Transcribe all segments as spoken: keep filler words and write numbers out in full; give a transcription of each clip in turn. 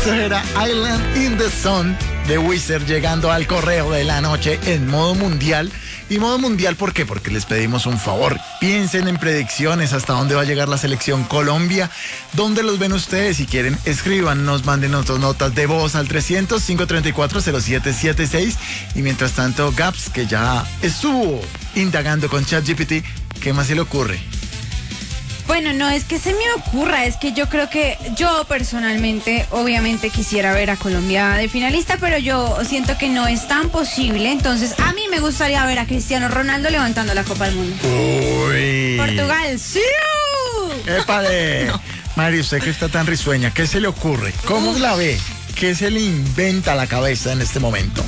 Eso era Island in the Sun de Wizard, llegando al correo de la noche en modo mundial. Y modo mundial, ¿por qué? Porque les pedimos un favor. Piensen en predicciones, hasta dónde va a llegar la selección Colombia. ¿Dónde los ven ustedes? Si quieren, escríbanos, manden otras notas de voz al trescientos, cinco treinta y cuatro, cero siete setenta y seis. Y mientras tanto, Gaps, que ya estuvo indagando con ChatGPT, ¿qué más se le ocurre? Bueno, no es que se me ocurra, es que yo creo que yo personalmente, obviamente quisiera ver a Colombia de finalista, pero yo siento que no es tan posible. Entonces, a mí me gustaría ver a Cristiano Ronaldo levantando la Copa del Mundo. Uy. Portugal, ¡sí! ¡Épale! No. Mari, usted que está tan risueña, ¿qué se le ocurre? ¿Cómo Uf. la ve? ¿Qué se le inventa a la cabeza en este momento?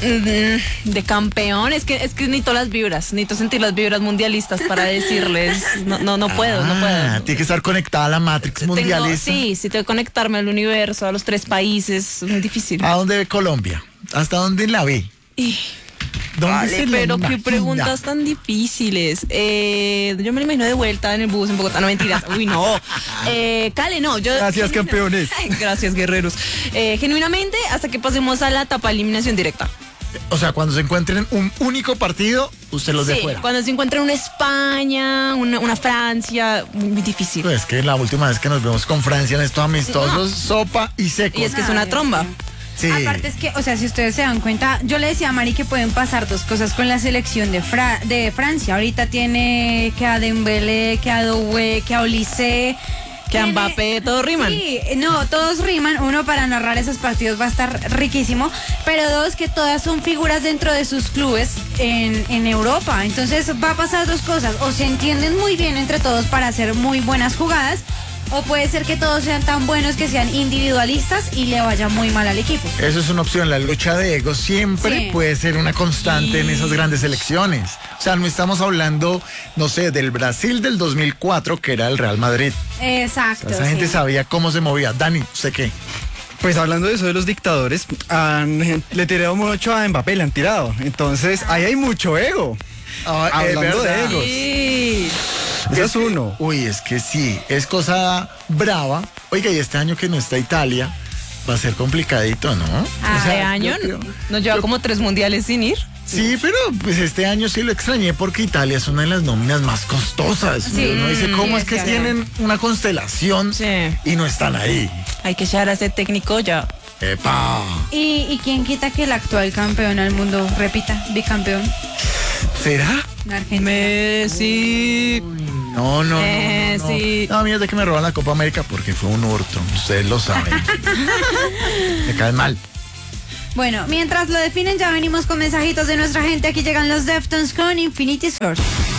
De campeón, es que es que necesito las vibras, necesito sentir las vibras mundialistas para decirles, no, no, no puedo, ah, no puedo. Tiene que estar conectada a la Matrix mundialista. Tengo, sí, sí, tengo que conectarme al universo, a los tres países, es muy difícil. ¿A dónde ve Colombia? ¿Hasta dónde la ve? Y... ¿Dónde vale, se pero imagina? Qué preguntas tan difíciles. Eh, yo me lo imagino de vuelta en el bus en Bogotá, no mentiras. Uy, no. Eh, Cale, no. Yo, Gracias, campeones. Gracias, guerreros. Eh, genuinamente, hasta que pasemos a la etapa de eliminación directa. O sea, cuando se encuentren un único partido, usted los sí, de fuera. Cuando se encuentren una España, una, una Francia, muy difícil. Pues que la última vez que nos vemos con Francia en estos amistosos, no. sopa y seco. Y es que es una tromba. Sí. Aparte es que, o sea, si ustedes se dan cuenta, yo le decía a Mari que pueden pasar dos cosas con la selección de, Fra- de Francia. Ahorita tiene que a Dembélé, que a Doué, que a Olise, que a Mbappé, todos riman. Sí, no, todos riman. Uno, para narrar esos partidos va a estar riquísimo, pero dos, que todas son figuras dentro de sus clubes en, en Europa. Entonces va a pasar dos cosas, o se entienden muy bien entre todos para hacer muy buenas jugadas, o puede ser que todos sean tan buenos que sean individualistas y le vaya muy mal al equipo. Eso es una opción. La lucha de egos siempre sí. puede ser una constante sí. en esas grandes elecciones. O sea, no estamos hablando, no sé, del Brasil del dos mil cuatro, que era el Real Madrid. Exacto. O sea, esa sí. gente sabía cómo se movía. Dani, ¿usted qué? Pues hablando de eso de los dictadores, han, le tiraron mucho a Mbappé, le han tirado. Entonces, ahí hay mucho ego. Ah, hablando de egos. Sí. Ese es uno. Uy, es que sí, es cosa brava. Oiga, y este año que no está Italia, va a ser complicadito, ¿no? Ah, o sea, ¿de año? Creo, Nos lleva yo, como tres mundiales sin ir. Sí, pero pues este año sí lo extrañé porque Italia es una de las nóminas más costosas. Sí, uno dice, ¿cómo sí, es que claro. tienen una constelación sí. y no están ahí? Hay que echar a ese técnico ya. ¡Epa! ¿Y, ¿Y quién quita que el actual campeón del mundo repita, bicampeón? ¿Será? Argentina. Messi. Uy, no, no, Messi. no, no. No, a mí es de que me roban la Copa América porque fue un hurto. Ustedes lo saben. Me caen mal. Bueno, mientras lo definen, ya venimos con mensajitos de nuestra gente. Aquí llegan los Deftones con Infinity Source.